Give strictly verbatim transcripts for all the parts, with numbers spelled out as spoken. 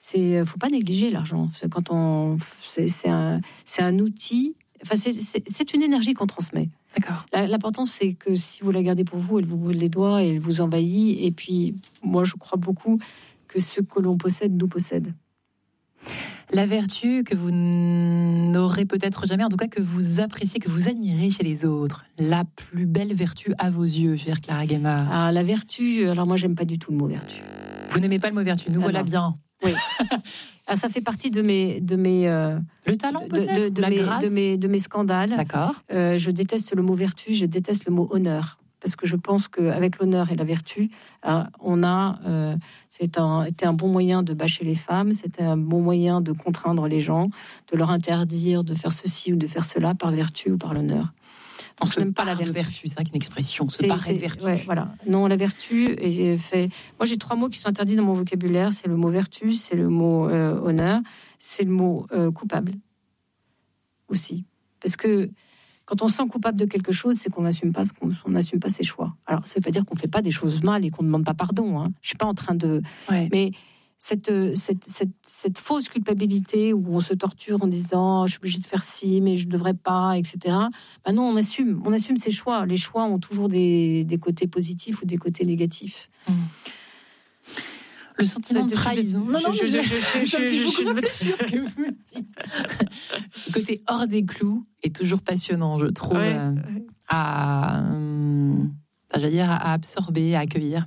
c'est, faut pas négliger l'argent. C'est quand on, c'est, c'est un, c'est un outil. Enfin, c'est, c'est, c'est une énergie qu'on transmet. D'accord. L'important, c'est que si vous la gardez pour vous, elle vous brûle les doigts et elle vous envahit. Et puis, moi, je crois beaucoup que ce que l'on possède nous possède. La vertu que vous n'aurez peut-être jamais, en tout cas que vous appréciez, que vous admirez chez les autres, la plus belle vertu à vos yeux, chère Clara Guémard. Ah, la vertu, alors moi, j'aime pas du tout le mot vertu. Vous n'aimez pas le mot vertu, nous ah, voilà non. bien. Oui. Ah, ça fait partie de mes, de mes euh, le talent de, peut-être, de, de, la mes, grâce, de mes, de mes scandales. D'accord. Euh, je déteste le mot vertu, je déteste le mot honneur, parce que je pense qu'avec l'honneur et la vertu, euh, on a, euh, c'est un, c'était un bon moyen de bâcher les femmes, c'était un bon moyen de contraindre les gens, de leur interdire de faire ceci ou de faire cela par vertu ou par l'honneur. On se n'aime pas la vertu. vertu, c'est vrai que c'est une expression, se c'est, paraît c'est, de vertu. Ouais, voilà. Non, la vertu est fait. Moi, j'ai trois mots qui sont interdits dans mon vocabulaire. C'est le mot vertu, c'est le mot euh, honneur, c'est le mot euh, coupable aussi. Parce que quand on se sent coupable de quelque chose, c'est qu'on n'assume pas, ce qu'on, on n'assume pas ses choix. Alors, ça ne veut pas dire qu'on ne fait pas des choses mal et qu'on ne demande pas pardon. Hein. Je ne suis pas en train de... Ouais. Mais cette, cette, cette, cette fausse culpabilité où on se torture en disant oh, « je suis obligé de faire ci, mais je ne devrais pas », et cetera. Ben non, on assume, on assume ses choix. Les choix ont toujours des, des côtés positifs ou des côtés négatifs. Mmh. Le sentiment de trahison. Non, non, je je je réfléchir ce que vous me dites. Le côté hors des clous est toujours passionnant, je trouve, ouais, euh, ouais. à, euh, j'allais dire, à absorber, à accueillir.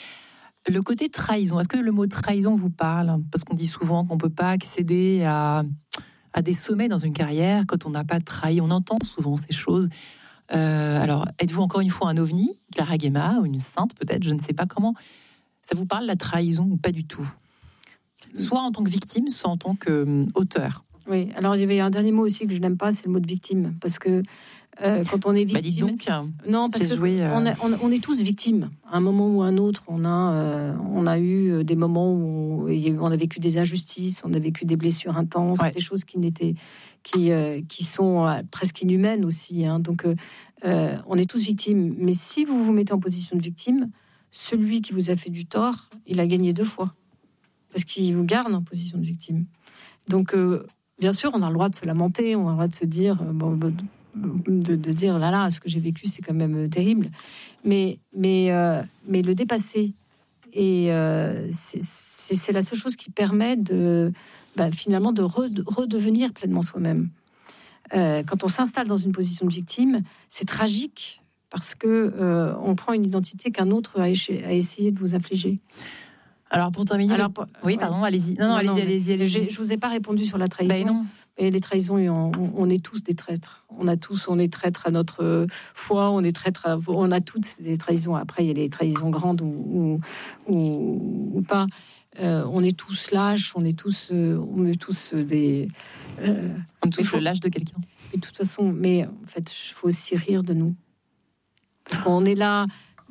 Le côté trahison, est-ce que le mot trahison vous parle ? Parce qu'on dit souvent qu'on ne peut pas accéder à, à des sommets dans une carrière quand on n'a pas trahi. On entend souvent ces choses. Euh, alors, êtes-vous encore une fois un ovni, Clara Guémard, ou une sainte peut-être, je ne sais pas comment. Ça vous parle, la trahison, ou pas du tout ? Soit en tant que victime, soit en tant qu'auteur. Oui, alors il y avait un dernier mot aussi que je n'aime pas, c'est le mot de victime. Parce que euh, quand on est victime... Bah dites donc, non, parce qu'on joué, euh... on, on est tous victimes. À un moment ou à un autre, on a, euh, on a eu des moments où on, on a vécu des injustices, on a vécu des blessures intenses, ouais. des choses qui, n'étaient, qui, euh, qui sont euh, presque inhumaines aussi. Hein. Donc, euh, euh, on est tous victimes. Mais si vous vous mettez en position de victime, celui qui vous a fait du tort, il a gagné deux fois. Parce qu'il vous garde en position de victime. Donc, euh, bien sûr, on a le droit de se lamenter, on a le droit de se dire, euh, bon, de, de dire, là, là, ce que j'ai vécu, c'est quand même terrible. Mais, mais, euh, mais le dépasser, et euh, c'est, c'est, c'est la seule chose qui permet de, bah, finalement, de, re, de redevenir pleinement soi-même. Euh, quand on s'installe dans une position de victime, c'est tragique, parce que euh, on prend une identité qu'un autre a, éche- a essayé de vous infliger. Alors pour terminer, Alors, pour... oui, pardon, ouais. allez-y. Non, non, non allez-y, non, allez-y, allez-y. Je vous ai pas répondu sur la trahison. Ben non. Et les trahisons, on, on est tous des traîtres. On a tous, on est traîtres à notre foi, on est traîtres, à, on a toutes des trahisons. Après, il y a les trahisons grandes ou ou, ou, ou pas. Euh, on est tous lâches, on est tous, euh, on est tous des. Euh, on touche faut, le lâche de quelqu'un. Mais de toute façon, mais en fait, il faut aussi rire de nous, parce qu'on est là.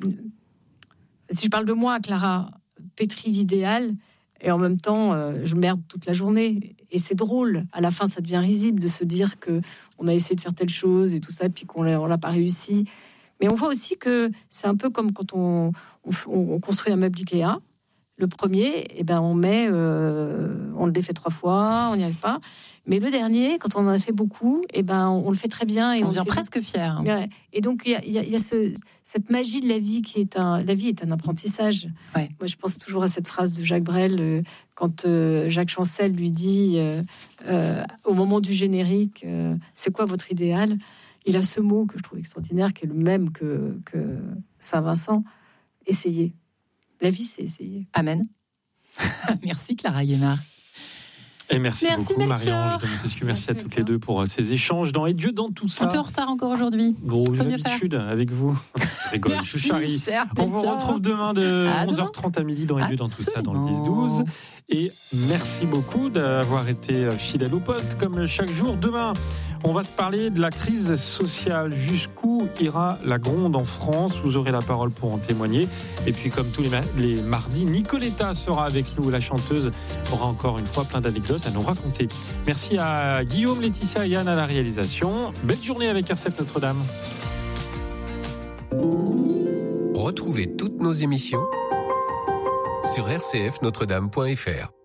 Si je parle de moi, Clara, pétrie d'idéal, et en même temps, euh, je merde toute la journée. Et c'est drôle. À la fin, ça devient risible de se dire que on a essayé de faire telle chose et tout ça, puis qu'on l'a, on l'a pas réussi. Mais on voit aussi que c'est un peu comme quand on, on, on construit un meuble Ikea. Le premier, eh ben, on met, euh, on le défait trois fois, on n'y arrive pas. Mais le dernier, quand on en a fait beaucoup, eh ben, on, on le fait très bien et on, on devient presque fier. Ouais. Et donc il y a, y a, y a ce, cette magie de la vie qui est un, la vie est un apprentissage. Ouais. Moi, je pense toujours à cette phrase de Jacques Brel euh, quand euh, Jacques Chancel lui dit euh, euh, au moment du générique, euh, c'est quoi votre idéal ? Il a ce mot que je trouve extraordinaire, qui est le même que, que Saint-Vincent. Essayez. La vie, c'est essayer. Amen. Merci Clara Guémard. Et merci, merci beaucoup Marie-Ange de Montesquieu. Merci, merci à toutes Melchior. Les deux pour ces échanges dans Et Dieu dans tout ça. Un peu en retard encore aujourd'hui. Bon, j'ai l'habitude avec vous. Je rigole, merci, je charrie. On vous retrouve demain de à onze heures trente à midi dans Et Dieu dans tout ça dans le dix douze. Et merci beaucoup d'avoir été fidèle au poste comme chaque jour. Demain, on va se parler de la crise sociale. Jusqu'où ira la gronde en France ? Vous aurez la parole pour en témoigner. Et puis, comme tous les, ma- les mardis, Nicoletta sera avec nous. La chanteuse aura encore une fois plein d'anecdotes à nous raconter. Merci à Guillaume, Laetitia et Yann à la réalisation. Belle journée avec R C F Notre-Dame. Retrouvez toutes nos émissions sur r c f notre dame point f r.